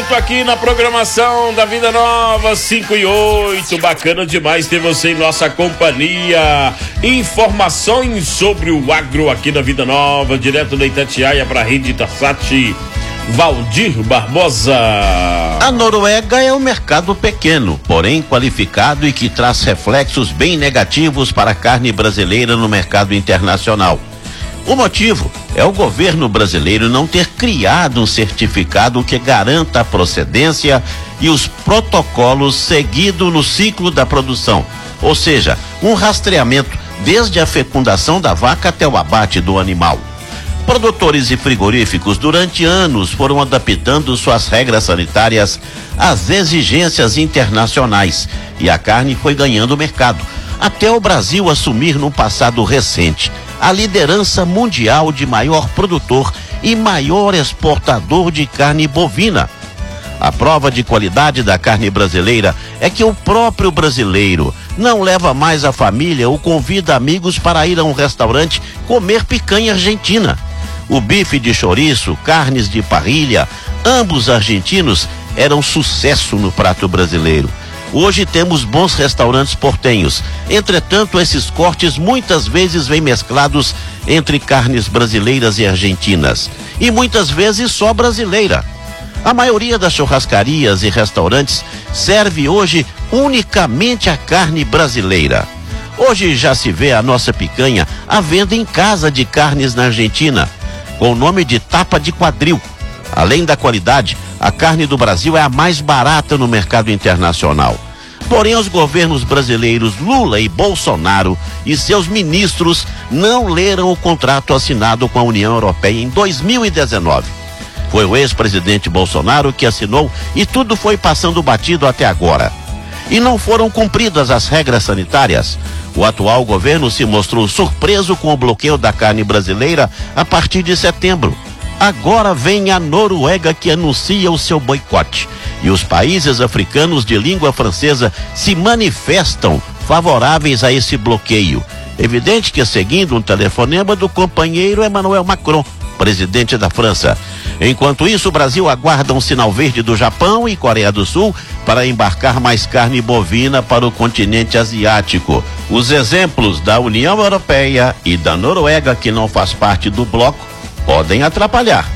8 aqui na programação da Vida Nova, 5 e 8. Bacana demais ter você em nossa companhia. Informações sobre o agro aqui na Vida Nova, direto da Itatiaia para a rede Itaçati. Valdir Barbosa. A Noruega é um mercado pequeno, porém qualificado e que traz reflexos bem negativos para a carne brasileira no mercado internacional. O motivo é o governo brasileiro não ter criado um certificado que garanta a procedência e os protocolos seguidos no ciclo da produção, ou seja, um rastreamento desde a fecundação da vaca até o abate do animal. Produtores e frigoríficos durante anos foram adaptando suas regras sanitárias às exigências internacionais e a carne foi ganhando mercado, até o Brasil assumir no passado recente a liderança mundial de maior produtor e maior exportador de carne bovina. A prova de qualidade da carne brasileira é que o próprio brasileiro não leva mais a família ou convida amigos para ir a um restaurante comer picanha argentina. O bife de chouriço, carnes de parrilha, ambos argentinos, eram sucesso no prato brasileiro. Hoje temos bons restaurantes portenhos. Entretanto, esses cortes muitas vezes vêm mesclados entre carnes brasileiras e argentinas. E muitas vezes só brasileira. A maioria das churrascarias e restaurantes serve hoje unicamente a carne brasileira. Hoje já se vê a nossa picanha à venda em casa de carnes na Argentina, com o nome de tapa de quadril. Além da qualidade, a carne do Brasil é a mais barata no mercado internacional. Porém, os governos brasileiros Lula e Bolsonaro e seus ministros não leram o contrato assinado com a União Europeia em 2019. Foi o ex-presidente Bolsonaro que assinou e tudo foi passando batido até agora. E não foram cumpridas as regras sanitárias. O atual governo se mostrou surpreso com o bloqueio da carne brasileira a partir de setembro. Agora vem a Noruega que anuncia o seu boicote. E os países africanos de língua francesa se manifestam favoráveis a esse bloqueio. Evidente que seguindo um telefonema do companheiro Emmanuel Macron, presidente da França. Enquanto isso, o Brasil aguarda um sinal verde do Japão e Coreia do Sul para embarcar mais carne bovina para o continente asiático. Os exemplos da União Europeia e da Noruega, que não faz parte do bloco, podem atrapalhar.